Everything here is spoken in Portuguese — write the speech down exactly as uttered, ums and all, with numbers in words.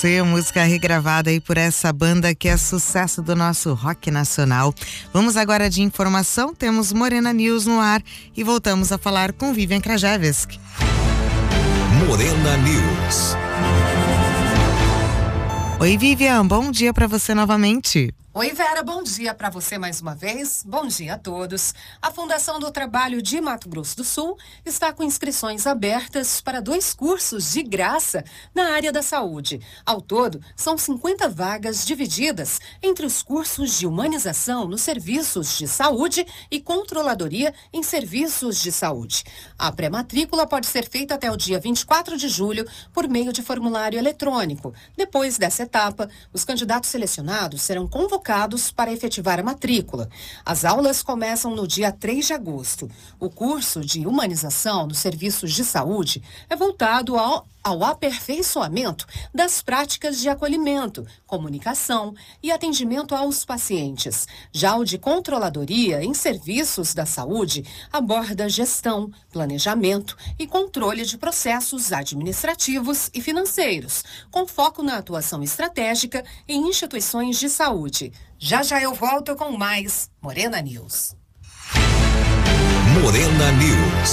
Você, música regravada aí por essa banda que é sucesso do nosso rock nacional. Vamos agora de informação, temos Morena News no ar e voltamos a falar com Vivian Krajewski. Morena News. Oi, Vivian, bom dia para você novamente. Oi, Vera, bom dia para você mais uma vez. Bom dia a todos. A Fundação do Trabalho de Mato Grosso do Sul está com inscrições abertas para dois cursos de graça na área da saúde. Ao todo, são cinquenta vagas divididas entre os cursos de humanização nos serviços de saúde e controladoria em serviços de saúde. A pré-matrícula pode ser feita até o dia vinte e quatro de julho por meio de formulário eletrônico. Depois dessa etapa, os candidatos selecionados serão convocados para efetivar a matrícula. As aulas começam no dia três de agosto. O curso de humanização nos serviços de saúde é voltado ao, ao aperfeiçoamento das práticas de acolhimento, comunicação e atendimento aos pacientes. Já o de controladoria em serviços da saúde aborda gestão, planejamento e controle de processos administrativos e financeiros, com foco na atuação estratégica em instituições de saúde. Já já eu volto com mais Morena News. Morena News.